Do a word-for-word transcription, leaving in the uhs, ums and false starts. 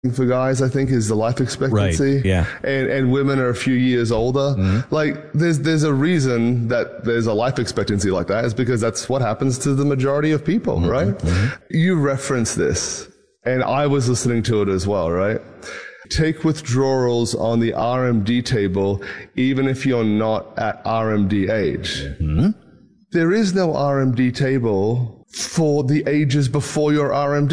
for guys, I think, is the life expectancy. Right, yeah. And and women are a few years older. Mm-hmm. Like, there's there's a reason that there's a life expectancy like that. It's because that's what happens to the majority of people, mm-hmm. right? Mm-hmm. You reference this, and I was listening to it as well, right? Take withdrawals on the R M D table, even if you're not at R M D age. Mm-hmm. There is no R M D table for the ages before your R M D.